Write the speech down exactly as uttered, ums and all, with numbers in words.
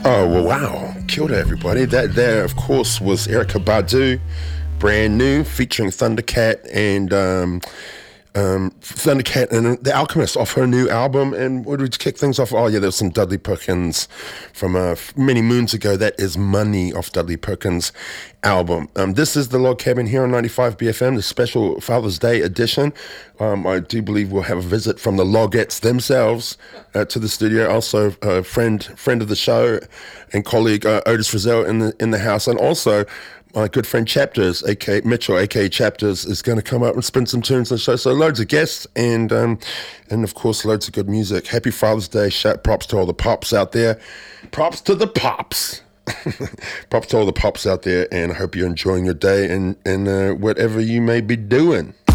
Oh, well, wow. Kia ora, everybody. That there, of course, was Erykah Badu, brand new, featuring Thundercat and um, um, Thundercat and The Alchemist off her new album. And what did we kick things off? Oh, yeah, there was some Dudley Perkins from uh, many moons ago. That is Money off Dudley Perkins' album. Um, this is the Log Cabin here on ninety-five B F M, the special Father's Day edition. Um, I do believe we'll have a visit from the Logettes themselves uh, to the studio. Also, a friend friend of the show and colleague uh, Otis Frizzell in the in the house, and also my good friend Chapters, aka Mitchell, aka Chapters, is going to come up and spin some tunes on the show. So loads of guests and um, and of course loads of good music. Happy Father's Day! Shout props to all the pops out there. Props to the pops. Props to all the pops out there, and I hope you're enjoying your day and and uh, whatever you may be doing.